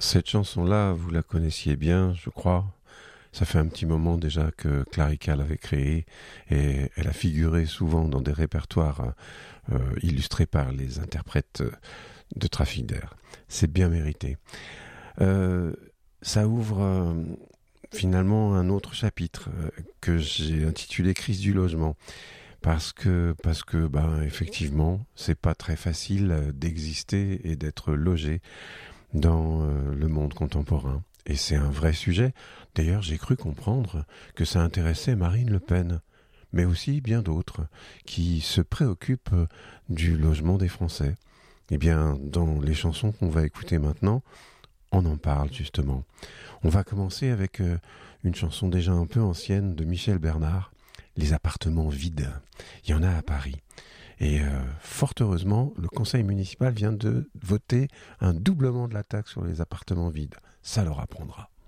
Cette chanson-là, vous la connaissiez bien, je crois. Ça fait un petit moment déjà que Clarica l'avait créée et elle a figuré souvent dans des répertoires illustrés par les interprètes de Trafic d'air. C'est bien mérité. Ça ouvre finalement un autre chapitre que j'ai intitulé Crise du logement. Parce que effectivement, c'est pas très facile d'exister et d'être logé dans le monde contemporain. Et c'est un vrai sujet. D'ailleurs, j'ai cru comprendre que ça intéressait Marine Le Pen, mais aussi bien d'autres, qui se préoccupent du logement des Français. Eh bien, dans les chansons qu'on va écouter maintenant, on en parle justement. On va commencer avec une chanson déjà un peu ancienne de Michel Bernard, Les appartements vides. Il y en a à Paris. Et fort heureusement, le conseil municipal vient de voter un doublement de la taxe sur les appartements vides. Ça leur apprendra.